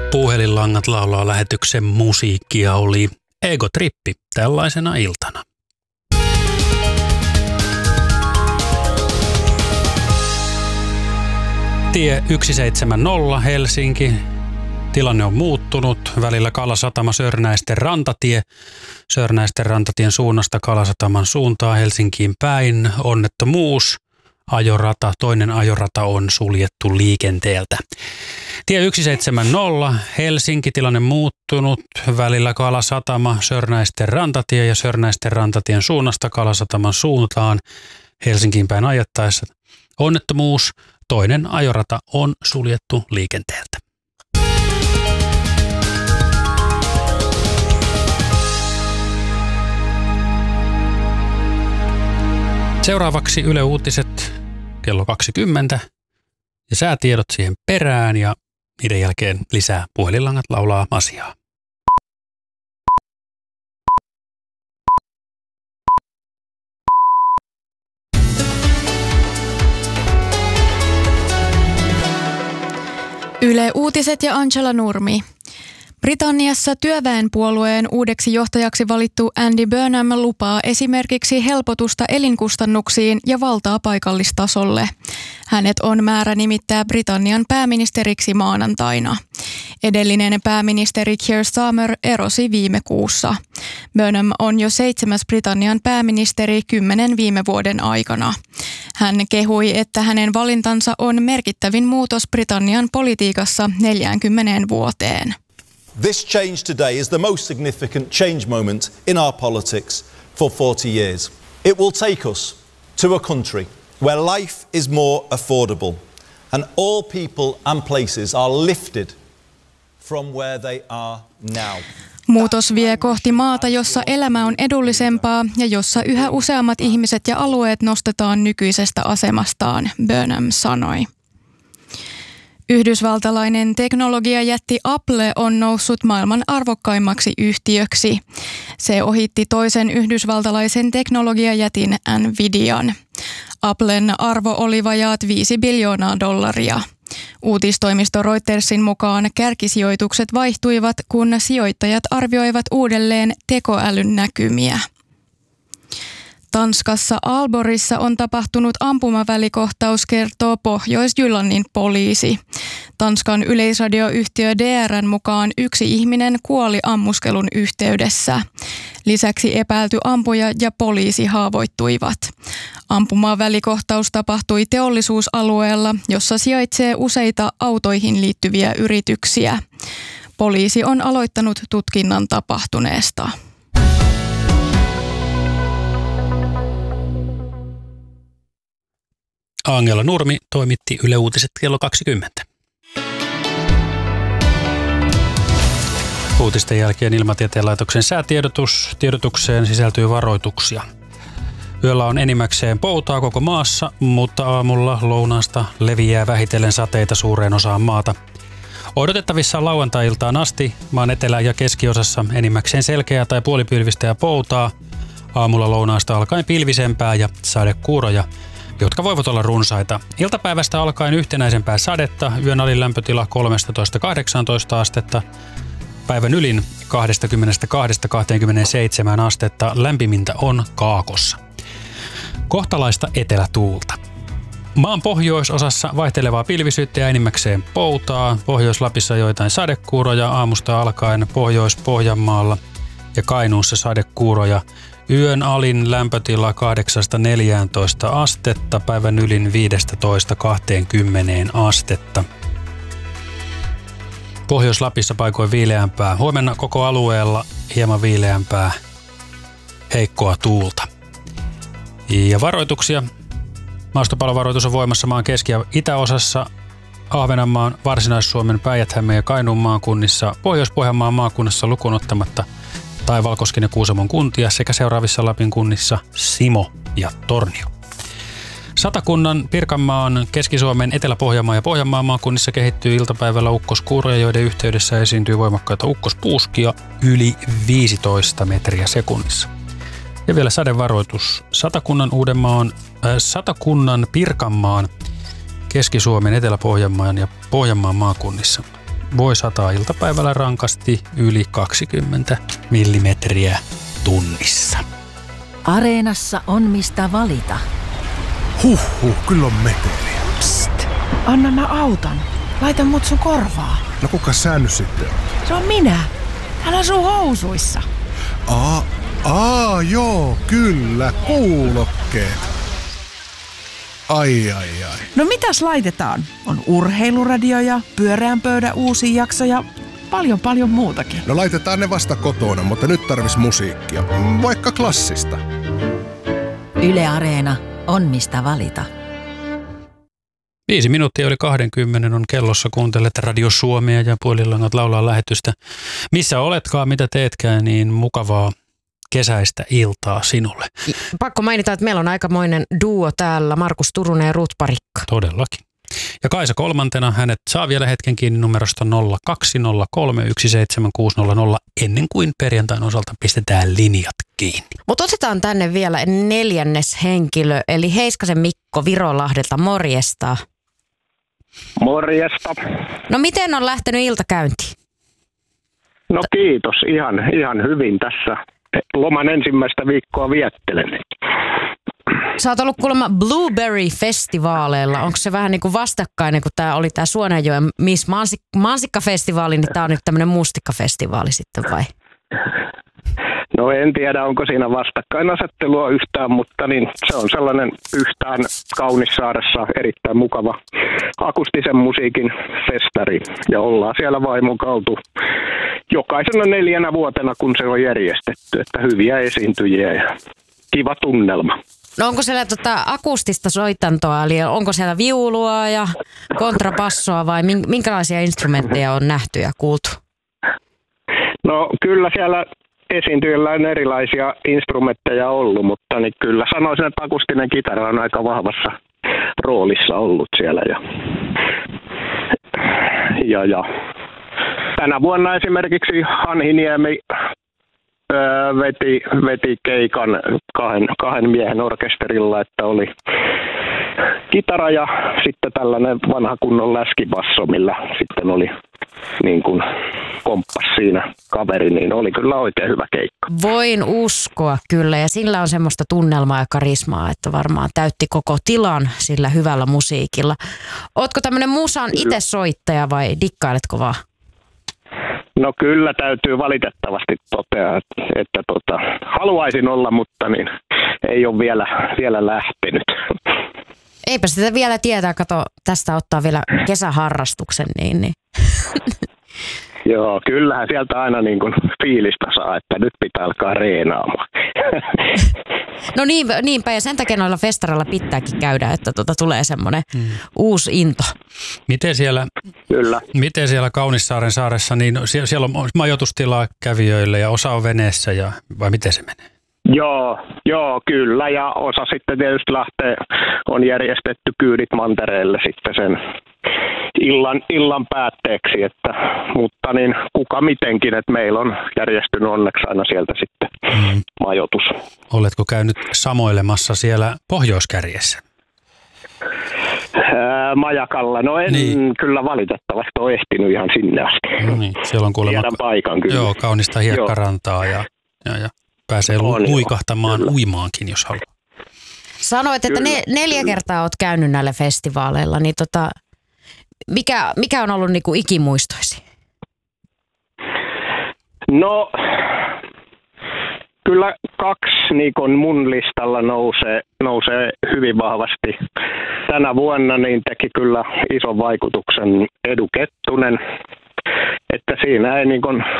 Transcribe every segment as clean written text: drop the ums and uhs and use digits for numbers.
Puhelinlangat laulaa lähetyksen musiikkia oli Ego Trippi tällaisena iltana. Tie 170 Helsinki. Tilanne on muuttunut. Välillä Kalasatama Sörnäisten rantatie. Sörnäisten rantatien suunnasta Kalasataman suuntaan Helsinkiin päin. Onnettomuus. Ajorata, toinen ajorata on suljettu liikenteeltä. Tie 170 Helsinki, tilanne muuttunut. Välillä Kalasatama Sörnäisten rantatie ja Sörnäisten rantatien suunnasta Kalasataman suuntaan Helsinkiin päin ajettaessa. Onnettomuus. Toinen ajorata on suljettu liikenteeltä. Seuraavaksi Yle Uutiset kello 20 ja säätiedot siihen perään ja niiden jälkeen lisää Puhelinlangat laulaa asiaa. Yle Uutiset ja Angela Nurmi. Britanniassa työväenpuolueen uudeksi johtajaksi valittu Andy Burnham lupaa esimerkiksi helpotusta elinkustannuksiin ja valtaa paikallistasolle. Hänet on määrä nimittää Britannian pääministeriksi maanantaina. Edellinen pääministeri Keir Starmer erosi viime kuussa. Burnham on jo 7. Britannian pääministeri 10 viime vuoden aikana. Hän kehui, että hänen valintansa on merkittävin muutos Britannian politiikassa 40 vuoteen. This change today is the most significant change moment in our politics for 40 years. It will take us to a country where life is more affordable and all people and places are lifted from where they are now. Muutos vie kohti maata, jossa elämä on edullisempaa ja jossa yhä useammat ihmiset ja alueet nostetaan nykyisestä asemastaan, Burnham sanoi. Yhdysvaltalainen teknologiajätti Apple on noussut maailman arvokkaimmaksi yhtiöksi. Se ohitti toisen yhdysvaltalaisen teknologiajätin Nvidian. Applen arvo oli vajaat $5 biljoonaa. Uutistoimisto Reutersin mukaan kärkisijoitukset vaihtuivat, kun sijoittajat arvioivat uudelleen tekoälyn näkymiä. Tanskassa Aalborissa on tapahtunut ampumavälikohtaus, kertoo Pohjois-Jyllannin poliisi. Tanskan yleisradioyhtiö DR:n mukaan 1 ihminen kuoli ammuskelun yhteydessä. Lisäksi epäilty ampuja ja poliisi haavoittuivat. Ampumavälikohtaus tapahtui teollisuusalueella, jossa sijaitsee useita autoihin liittyviä yrityksiä. Poliisi on aloittanut tutkinnan tapahtuneesta. Angela Nurmi toimitti Yle Uutiset kello 20. Uutisten jälkeen Ilmatieteen laitoksen säätiedotus. Tiedotukseen sisältyy varoituksia. Yöllä on enimmäkseen poutaa koko maassa, mutta aamulla lounaasta leviää vähitellen sateita suureen osaan maata. Odotettavissa on lauantai-iltaan asti maan etelä- ja keskiosassa enimmäkseen selkeää tai puolipilvistä ja poutaa. Aamulla lounaasta alkaen pilvisempää ja sadekuuroja, jotka voivat olla runsaita. Iltapäivästä alkaen yhtenäisempää sadetta, yön alin lämpötila 13–18 astetta, päivän ylin 22–27 astetta, lämpimintä on Kaakossa. Kohtalaista etelätuulta. Maan pohjoisosassa vaihtelevaa pilvisyyttä ja enimmäkseen poutaa, Pohjois-Lapissa joitain sadekuuroja, aamusta alkaen Pohjois-Pohjanmaalla ja Kainuussa sadekuuroja. Yön alin lämpötila 8–14 astetta, päivän ylin 15–20 astetta. Pohjois-Lapissa paikoin viileämpää. Huomenna koko alueella hieman viileämpää, heikkoa tuulta. Ja varoituksia. Maastopallovaroitus on voimassa maan keski- ja itäosassa, Ahvenanmaan, Varsinais-Suomen, Päijät-Hämeen ja Kainuun maakunnissa, Pohjois-Pohjanmaan maakunnassa lukuun ottamatta Taivalkosken ja Kuusamon kuntia sekä seuraavissa Lapin kunnissa Simo ja Tornio. Satakunnan, Pirkanmaan, Keski-Suomen, Etelä-Pohjanmaan ja Pohjanmaan maakunnissa kehittyy iltapäivällä ukkoskuuroja, joiden yhteydessä esiintyy voimakkaita ukkospuuskia yli 15 metriä sekunnissa. Ja vielä sadevaroitus Satakunnan, Pirkanmaan, Keski-Suomen, Etelä-Pohjanmaan ja Pohjanmaan maakunnissa. voi sataa iltapäivällä rankasti yli 20 millimetriä tunnissa. Areenassa on mistä valita. Kyllä on meteliä. Psst, anna mä autan. Laita mut sun korvaa. No kuka sä nyt sitten on? Se on minä. Täällä on sun housuissa. Joo, kyllä, kuulokkeet. Ai. No mitäs laitetaan? On urheiluradio ja pyöreän pöydän uusi jakso ja paljon muutakin. No laitetaan ne vasta kotona, mutta nyt tarvis musiikkia. Vaikka klassista. Yle Areena on mistä valita. 5 minuuttia yli 20 on kellossa, kuuntelet Radio Suomea ja Puolilangat laulaa lähetystä. Missä oletkaan, mitä teetkään, niin mukavaa kesäistä iltaa sinulle. Pakko mainita, että meillä on aikamoinen duo täällä, Markus Turunen ja Ruut Parikka. Todellakin. Ja Kaisa kolmantena, hänet saa vielä hetken kiinni numerosta 020317600 ennen kuin perjantain osalta pistetään linjat kiinni. Mutta otetaan tänne vielä 4. henkilö, eli Heiskasen Mikko Virolahdelta. Morjesta. Morjesta. No miten on lähtenyt iltakäyntiin? No kiitos, ihan hyvin tässä. Loman ensimmäistä viikkoa viettelen. Sä oot ollut kuulemma Blueberry-festivaaleilla. Onko se vähän niin kuin vastakkainen, kun tää oli tää Suonenjoen Miss Mansikka-festivaali, niin tää on nyt tämmönen mustikkafestivaali sitten vai? No en tiedä, onko siinä vastakkainasettelua yhtään, mutta niin se on sellainen yhtään Kaunissaaressa erittäin mukava akustisen musiikin festari. Ja ollaan siellä vaimon kautu jokaisena 4 vuotena, kun se on järjestetty, että hyviä esiintyjiä ja kiva tunnelma. No onko siellä akustista soitantoa, eli onko siellä viulua ja kontrabassoa vai minkälaisia instrumentteja on nähty ja kuultu? No kyllä siellä esiintyjillä on erilaisia instrumentteja ollut, mutta niin kyllä sanoisin, että akustinen kitara on aika vahvassa roolissa ollut siellä. Ja tänä vuonna esimerkiksi Hanhiniemi veti keikan kahden miehen orkesterilla, että oli kitara ja sitten tällainen vanha kunnon läskibasso, millä sitten oli niin kuin komppas siinä kaveri, niin oli kyllä oikein hyvä keikka. Voin uskoa kyllä, ja sillä on semmoista tunnelmaa ja karismaa, että varmaan täytti koko tilan sillä hyvällä musiikilla. Ootko tämmöinen musan itse soittaja vai dikkailetko vaan? No kyllä täytyy valitettavasti totea, että haluaisin olla, mutta niin ei ole vielä lähtenyt. Eipä sitä vielä tietää, kato, tästä ottaa vielä kesäharrastuksen, niin. Joo, kyllähän sieltä aina niin kuin fiilistä saa, että nyt pitää alkaa reenaamaan. No niinpä, ja sen takia noilla festareilla pitääkin käydä, että tulee semmoinen uusi into. Miten siellä Kaunissaaren saaressa, niin siellä on majoitustilaa kävijöille ja osa on veneessä, vai miten se menee? Joo, kyllä, ja osa sitten tietysti on järjestetty kyydit mantereelle sitten sen illan päätteeksi, mutta niin kuka mitenkin, että meillä on järjestynyt onneksi aina sieltä sitten majoitus. Oletko käynyt samoilemassa siellä pohjoiskärjessä? Majakalla, no en kyllä valitettavasti ole ehtinyt ihan sinne asti. No niin, siellä on kuulemma paikan kyllä. Joo, kaunista hiekkarantaa ja pääsee luikahtamaan uimaankin, jos haluaa. Sanoit, että 4 kertaa olet käynyt näillä festivaaleilla, niin mikä on ollut niinku ikimuistoisi? No, kyllä 2 niin mun listalla nousee hyvin vahvasti. Tänä vuonna niin teki kyllä ison vaikutuksen Edu Kettunen, että siinä ei niin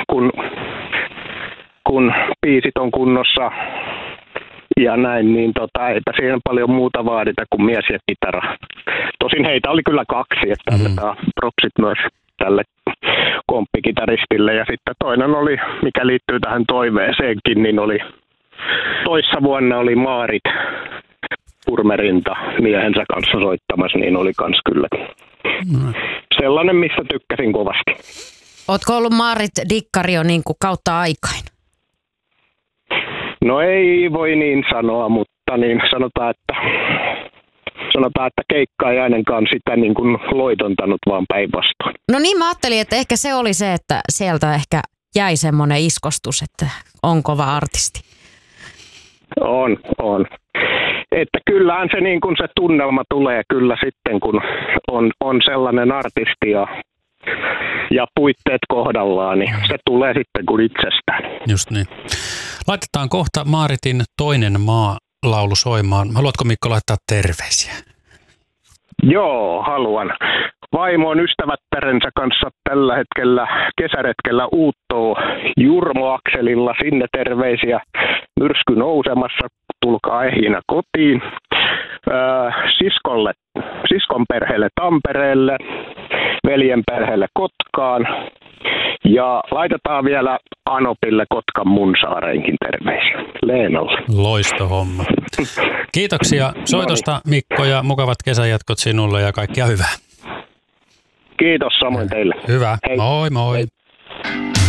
kun biisit on kunnossa ja näin, niin eipä siihen paljon muuta vaadita kuin mies ja kitara. Tosin heitä oli kyllä 2, että annetaan propsit myös tälle komppikitaristille. Ja sitten toinen oli, mikä liittyy tähän toiveeseenkin, niin oli toissa vuonna oli Maarit Purmerinta miehensä kanssa soittamassa, niin oli kans kyllä sellainen, missä tykkäsin kovasti. Ootko ollut Maarit dikkari jo niin kuin kautta aikain? No ei voi niin sanoa, mutta niin sanotaan, että sanotaan, että keikka ei ainakaan sitä niin kuin loitontanut, vaan päinvastoin. No niin, mä ajattelin, että ehkä se oli se, että sieltä ehkä jäi semmoinen iskostus, että on kova artisti. On. Että kyllähän se, niin kuin se tunnelma tulee kyllä sitten, kun on sellainen artisti ja puitteet kohdallaan, niin se tulee sitten kuin itsestään. Just niin. Laitetaan kohta Maaritin Toinen maa-laulu soimaan. Haluatko Mikko laittaa terveisiä? Joo, haluan. Vaimo on ystävättärensä kanssa tällä hetkellä kesäretkellä Uuttoo Jurmo-akselilla. Sinne terveisiä. Myrsky nousemassa. Tulkaa ehjinä kotiin. Siskon perheelle Tampereelle. Veljen perheelle Kotkaan. Ja laitetaan vielä Anopille Kotkan Munsaareenkin terveisiä. Leenalle. Loistohomma. Kiitoksia soitosta Mikko ja mukavat kesänjatkot sinulle ja kaikkia hyvää. Kiitos samoin teille. Hyvä. Hei. Moi moi. Hei.